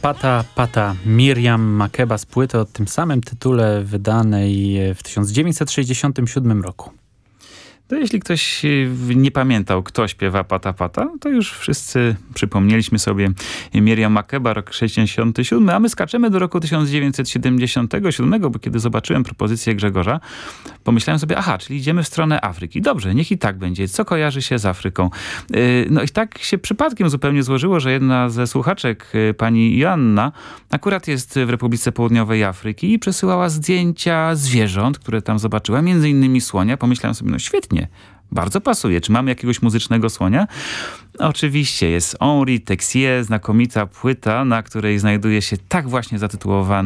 Pata Pata Miriam Makeba z płyty o tym samym tytule wydanej w 1967 roku. To jeśli ktoś nie pamiętał, kto śpiewa Pata Pata, to już wszyscy przypomnieliśmy sobie Miriam Makeba, rok 67, a my skaczemy do roku 1977, bo kiedy zobaczyłem propozycję Grzegorza, pomyślałem sobie, czyli idziemy w stronę Afryki. Dobrze, niech i tak będzie. Co kojarzy się z Afryką? No i tak się przypadkiem zupełnie złożyło, że jedna ze słuchaczek, pani Joanna, akurat jest w Republice Południowej Afryki i przesyłała zdjęcia zwierząt, które tam zobaczyła, między innymi słonia. Pomyślałem sobie, no świetnie. Bardzo pasuje. Czy mamy jakiegoś muzycznego słonia? Oczywiście jest Henri Texier, znakomita płyta, na której znajduje się tak właśnie zatytułowany